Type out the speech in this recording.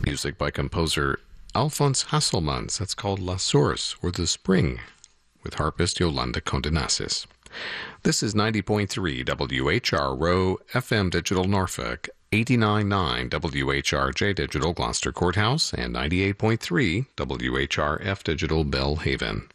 Music by composer Alphonse Hasselmans. That's called La Source, or The Spring, with harpist Yolanda Condenasis. This is 90.3 WHRO FM Digital Norfolk, 89.9 WHRJ Digital Gloucester Courthouse, and 98.3 WHRF Digital Bellhaven.